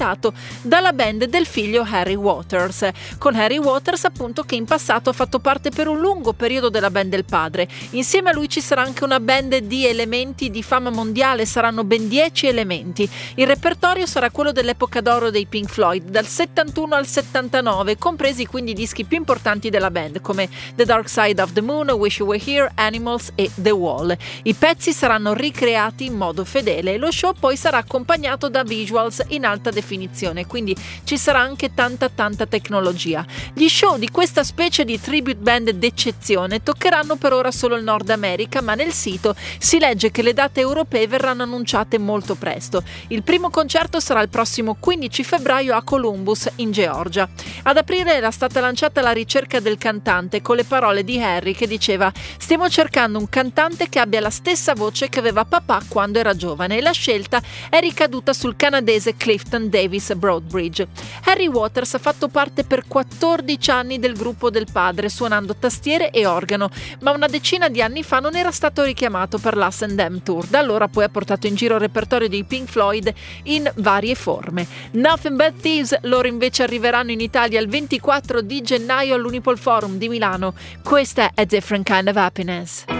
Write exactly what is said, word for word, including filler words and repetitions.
fondato dalla band del figlio Harry Waters, con Harry Waters appunto che in passato ha fatto parte per un lungo periodo della band del padre. Insieme a lui ci sarà anche una band di elementi di fama mondiale, saranno ben dieci elementi. Il repertorio sarà quello dell'epoca d'oro dei Pink Floyd, dal settantuno al settantanove, compresi quindi i dischi più importanti della band come The Dark Side of the Moon, Wish You Were Here, Animals e The Wall. I pezzi saranno ricreati in modo fedele e lo show poi sarà accompagnato da visuals in alta definizione, quindi ci sarà anche tanta tanta tecnologia. Gli show di questa specie di tribute band d'eccezione toccheranno per ora solo il Nord America, ma nel sito si legge che le date europee verranno annunciate molto presto. Il primo concerto sarà il prossimo quindici febbraio a Columbus, in Georgia. Ad aprile era stata lanciata la ricerca del cantante con le parole di Harry che diceva: stiamo cercando un cantante che abbia la stessa voce che aveva papà quando era giovane, e la scelta è ricaduta sul canadese Clifton Davis Broadbridge. Harry Waters ha fatto parte per quattordici anni del gruppo del padre, suonando tastiere e organo, ma una decina di anni fa non era stato richiamato per l'Us and Them Tour. Da allora poi ha portato in giro il repertorio dei Pink Floyd in varie forme. Nothing But Thieves loro invece arriveranno in Italia il ventiquattro di gennaio all'Unipol Forum di Milano. Questa è A Different Kind of Happiness.